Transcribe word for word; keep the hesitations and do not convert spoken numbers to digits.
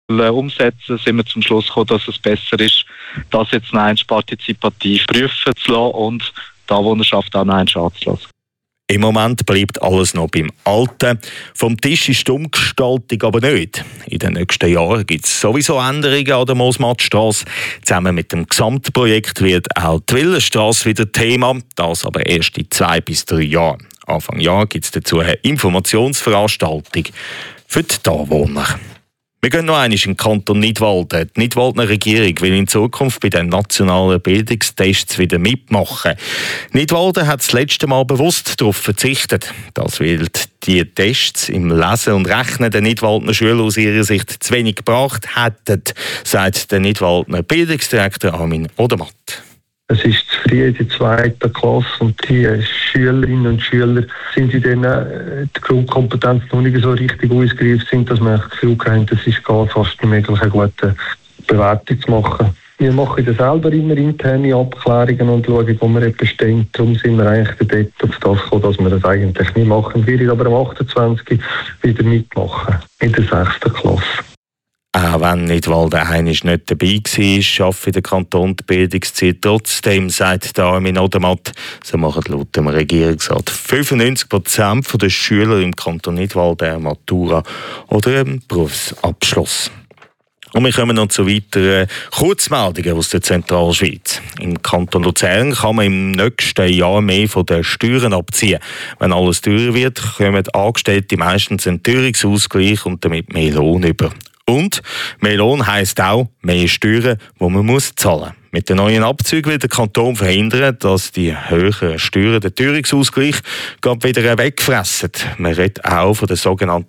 umsetzen, sind wir zum Schluss gekommen, dass es besser ist, das jetzt nein partizipativ prüfen zu lassen und die Anwohnerschaft auch nein anzulassen. Im Moment bleibt alles noch beim Alten. Vom Tisch ist die Umgestaltung aber nicht. In den nächsten Jahren gibt es sowieso Änderungen an der Moosmattstrasse. Zusammen mit dem Gesamtprojekt wird auch die Willenstrasse wieder Thema. Das aber erst in zwei bis drei Jahren. Anfang Jahr gibt es dazu eine Informationsveranstaltung für die Anwohner. Wir gehen noch einmal in den Kanton Nidwalden. Die Nidwaldener Regierung will in Zukunft bei den nationalen Bildungstests wieder mitmachen. Nidwalden hat das letzte Mal bewusst darauf verzichtet. Das, weil die Tests im Lesen und Rechnen der Nidwaldener Schüler aus ihrer Sicht zu wenig gebracht hätten, sagt der Nidwaldener Bildungsdirektor Armin Odermatt. Es ist zu früh in der zweiten Klasse und die Schülerinnen und Schüler sind in denen äh, die Grundkompetenz noch nicht so richtig ausgereift sind, dass man das Gefühl hat, es ist gar fast nicht möglich, eine gute Bewertung zu machen. Wir machen dann selber immer interne Abklärungen und schauen, wo wir etwas stehen. Darum sind wir eigentlich dort auf das gekommen, dass wir das eigentlich nicht machen. Wir werden aber am achtundzwanzigsten wieder mitmachen, in der sechsten Klasse. Auch wenn Nidwalden einmal nicht dabei war, schafft der Kanton die Bildungszeit trotzdem, sagt Armin Odermatt. So machen laut dem Regierungsrat fünfundneunzig Prozent der Schüler im Kanton Nidwalden eine Matura oder einen Berufsabschluss. Und wir kommen noch zu weiteren Kurzmeldungen aus der Zentralschweiz. Im Kanton Luzern kann man im nächsten Jahr mehr von den Steuern abziehen. Wenn alles teurer wird, kommen Angestellte meistens einen Teuerungsausgleich und damit mehr Lohn über. Und mehr Lohn heisst auch mehr Steuern, die man muss zahlen muss. Mit den neuen Abzügen will der Kanton verhindern, dass die höheren Steuern den Teuerungsausgleich gerade wieder wegfressen. Man redet auch von der sogenannten